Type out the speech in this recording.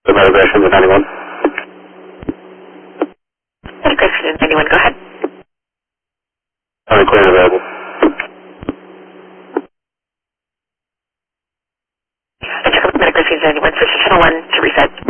The Metagraph from the 91. Metagraph from the 91, go ahead. Clear and available. I check with Metagraph from the 91, switch to channel 1 to reset.